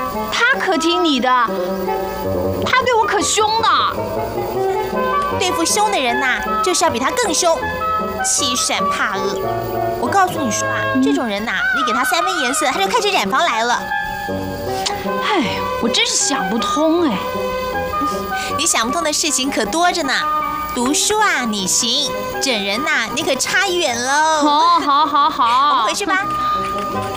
他可听你的，他对我可凶呢。 对付凶的人呐，就是要比他更凶，欺善怕恶。我告诉你说啊，这种人呐，你给他3分颜色，他就开始染房来了。 哎，我真是想不通哎。 你想不通的事情可多着呢。读书啊，你行；整人呐，你可差远喽。 好， 我们回去吧。